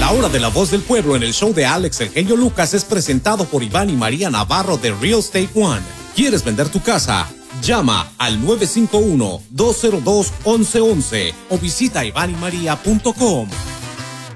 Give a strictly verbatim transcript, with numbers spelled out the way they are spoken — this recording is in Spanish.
La hora de la voz del pueblo en el show de Alex El Genio Lucas es presentado por Iván y María Navarro de Real Estate One. ¿Quieres vender tu casa? Llama al nueve cinco uno, dos cero dos, once once o visita iván y maría punto com.